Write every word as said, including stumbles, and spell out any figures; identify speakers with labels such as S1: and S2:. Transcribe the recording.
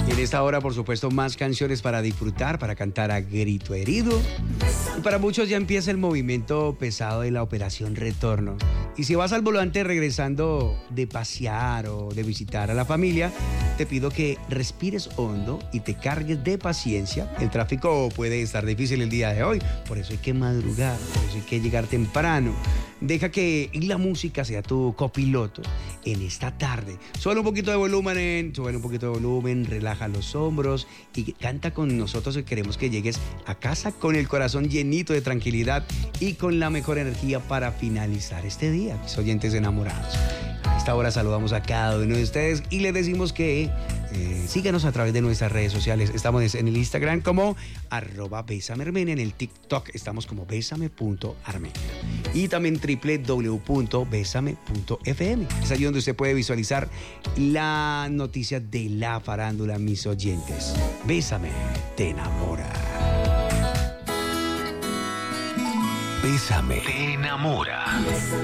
S1: En esta hora, por supuesto, más canciones para disfrutar, para cantar a grito herido. Y para muchos ya empieza el movimiento pesado de la operación retorno. Y si vas al volante regresando de pasear o de visitar a la familia, te pido que respires hondo y te cargues de paciencia. El tráfico puede estar difícil el día de hoy, por eso hay que madrugar, por eso hay que llegar temprano. Deja que la música sea tu copiloto en esta tarde. Sube un poquito de volumen, sube un poquito de volumen, relaja los hombros y canta con nosotros, que queremos que llegues a casa con el corazón llenito de tranquilidad y con la mejor energía para finalizar este día, mis oyentes enamorados. A esta hora saludamos a cada uno de ustedes y les decimos que eh, síganos a través de nuestras redes sociales. Estamos en el Instagram como arroba Bésame Armenia, en el TikTok estamos como bésame punto armenia y también doble u doble u doble u punto bésame punto efe eme. Es allí donde usted puede visualizar la noticia de la farándula, mis oyentes. Bésame, te enamora.
S2: Bésame, te enamora.